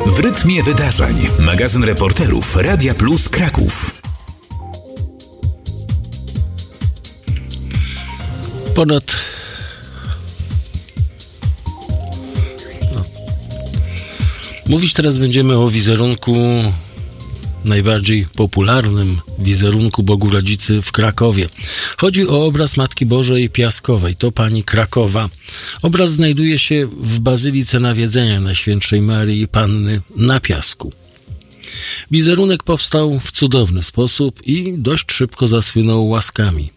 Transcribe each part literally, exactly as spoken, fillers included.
W rytmie wydarzeń. Magazyn reporterów Radia Plus Kraków. Ponad no. Mówić teraz będziemy o wizerunku, najbardziej popularnym wizerunku Bogu Rodzicy w Krakowie. Chodzi o obraz Matki Bożej Piaskowej, to pani Krakowa. Obraz znajduje się w Bazylice Nawiedzenia Najświętszej Maryi Panny na Piasku. Wizerunek powstał w cudowny sposób i dość szybko zasłynął łaskami.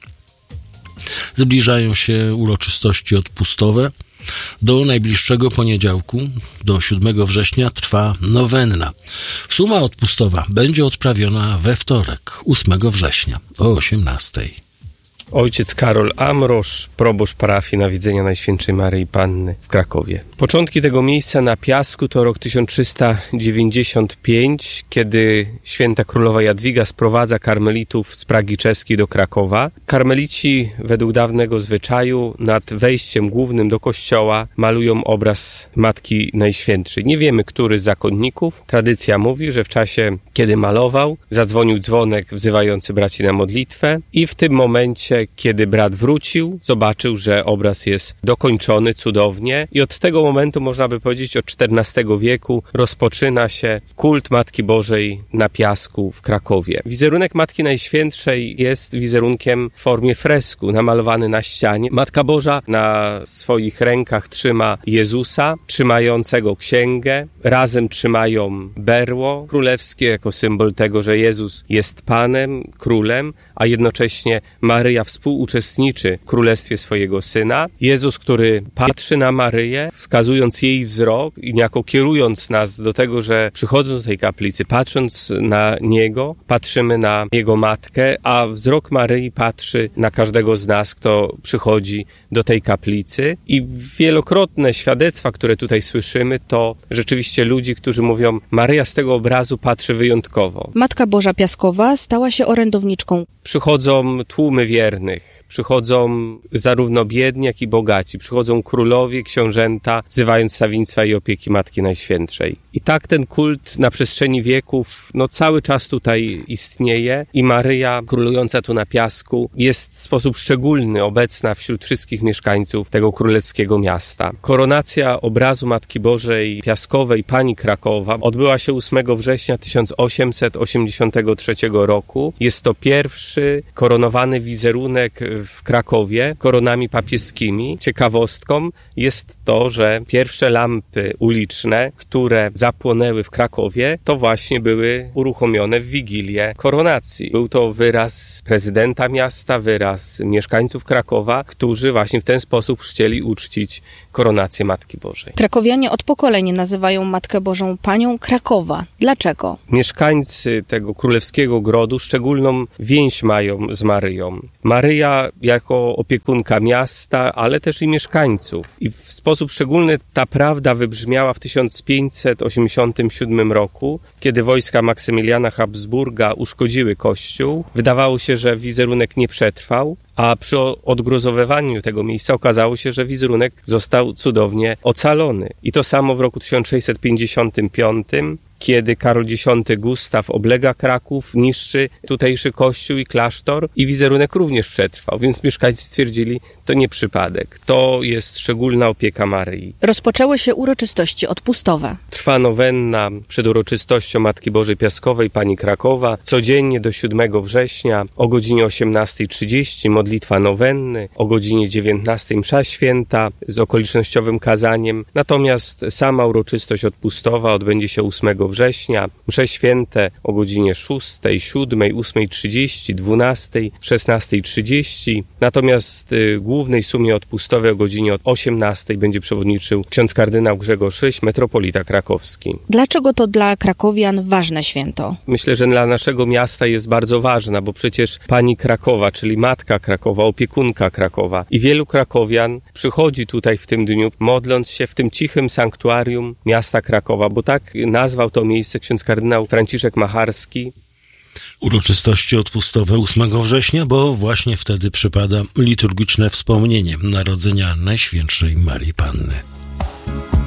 Zbliżają się uroczystości odpustowe. Do najbliższego poniedziałku, do siódmego września, trwa nowenna. Suma odpustowa będzie odprawiona we wtorek, ósmego września o osiemnastej. Ojciec Karol Amrosz, proboszcz parafii Nawiedzenia Najświętszej Maryi Panny w Krakowie. Początki tego miejsca na Piasku to rok tysiąc trzysta dziewięćdziesiąty piąty, kiedy święta królowa Jadwiga sprowadza karmelitów z Pragi czeskiej do Krakowa. Karmelici według dawnego zwyczaju nad wejściem głównym do kościoła malują obraz Matki Najświętszej. Nie wiemy, który z zakonników. Tradycja mówi, że w czasie, kiedy malował, zadzwonił dzwonek wzywający braci na modlitwę i w tym momencie, kiedy brat wrócił, zobaczył, że obraz jest dokończony cudownie i od tego momentu, można by powiedzieć, od czternastego wieku rozpoczyna się kult Matki Bożej na Piasku w Krakowie. Wizerunek Matki Najświętszej jest wizerunkiem w formie fresku, namalowany na ścianie. Matka Boża na swoich rękach trzyma Jezusa, trzymającego księgę. Razem trzymają berło królewskie jako symbol tego, że Jezus jest Panem, królem, a jednocześnie Maryja współuczestniczy w królestwie swojego Syna. Jezus, który patrzy na Maryję, wskazując jej wzrok i niejako kierując nas do tego, że przychodząc do tej kaplicy, patrząc na Niego, patrzymy na Jego Matkę, a wzrok Maryi patrzy na każdego z nas, kto przychodzi do tej kaplicy. I wielokrotne świadectwa, które tutaj słyszymy, to rzeczywiście ludzi, którzy mówią, Maryja z tego obrazu patrzy wyjątkowo. Matka Boża Piaskowa stała się orędowniczką. Przychodzą tłumy wiernych, przychodzą zarówno biedni, jak i bogaci, przychodzą królowie, książęta, wzywając stawiennictwa i opieki Matki Najświętszej. I tak ten kult na przestrzeni wieków, no cały czas tutaj istnieje i Maryja, królująca tu na Piasku, jest w sposób szczególny obecna wśród wszystkich mieszkańców tego królewskiego miasta. Koronacja obrazu Matki Bożej Piaskowej, pani Krakowa, odbyła się ósmego września tysiąc osiemset osiemdziesiątego trzeciego roku. Jest to pierwszy koronowany wizerunek w Krakowie koronami papieskimi. Ciekawostką jest to, że pierwsze lampy uliczne, które zapłonęły w Krakowie, to właśnie były uruchomione w Wigilię koronacji. Był to wyraz prezydenta miasta, wyraz mieszkańców Krakowa, którzy właśnie w ten sposób chcieli uczcić koronację Matki Bożej. Krakowianie od pokoleń nazywają Matkę Bożą Panią Krakowa. Dlaczego? Mieszkańcy tego królewskiego grodu szczególną więź mają z Maryją. Maryja jako opiekunka miasta, ale też i mieszkańców. I w sposób szczególny ta prawda wybrzmiała w tysiąc pięćset osiemdziesiątym siódmym roku, kiedy wojska Maksymiliana Habsburga uszkodziły kościół. Wydawało się, że wizerunek nie przetrwał, a przy odgruzowywaniu tego miejsca okazało się, że wizerunek został cudownie ocalony. I to samo w roku tysiąc sześćset pięćdziesiątym piątym, kiedy Karol Dziesiąty Gustaw oblega Kraków, niszczy tutejszy kościół i klasztor i wizerunek również przetrwał. Więc mieszkańcy stwierdzili, to nie przypadek. To jest szczególna opieka Maryi. Rozpoczęły się uroczystości odpustowe. Trwa nowenna przed uroczystością Matki Bożej Piaskowej, pani Krakowa. Codziennie do siódmego września o godzinie osiemnastej trzydzieści modlitwa nowenny, o godzinie dziewiętnastej msza święta z okolicznościowym kazaniem. Natomiast sama uroczystość odpustowa odbędzie się ósmego września. Msze święte o godzinie szóstej, siódmej, ósmej trzydzieści, dwunastej, szesnastej trzydzieści. Natomiast y, głównej sumie odpustowej o godzinie osiemnastej będzie przewodniczył ksiądz kardynał Grzegorz Ryś, metropolita krakowski. Dlaczego to dla krakowian ważne święto? Myślę, że dla naszego miasta jest bardzo ważna, bo przecież pani Krakowa, czyli matka Krakowa, opiekunka Krakowa i wielu krakowian przychodzi tutaj w tym dniu, modląc się w tym cichym sanktuarium miasta Krakowa, bo tak nazwał to miejsce ksiądz kardynał Franciszek Macharski. Uroczystości odpustowe ósmego września, bo właśnie wtedy przypada liturgiczne wspomnienie narodzenia Najświętszej Maryi Panny.